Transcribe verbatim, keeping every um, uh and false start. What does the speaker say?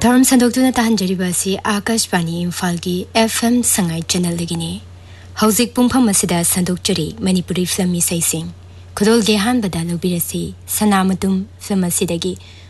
थौरम संदोक्तुना ताहंजरिबासी आकाशवाणी इम्फाल की FM Sangai channel लगिने हौजिक पुंफम असिदा संदोक्चरी Manipuri film इसैसिंग खुदोल गेहान बदा लौबिरसी सनामतुम film असिदगी